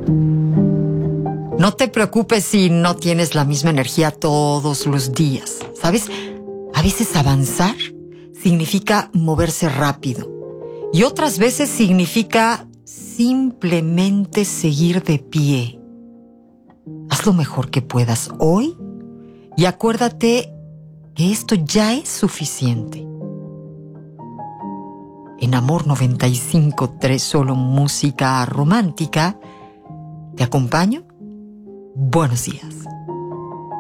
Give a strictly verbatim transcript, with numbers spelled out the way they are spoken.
No te preocupes si no tienes la misma energía todos los días. ¿Sabes? A veces avanzar significa moverse rápido y otras veces significa simplemente seguir de pie. Haz lo mejor que puedas hoy y acuérdate que esto ya es suficiente. En Amor noventa y cinco punto tres, solo música romántica. ¿Te acompaño? Buenos días.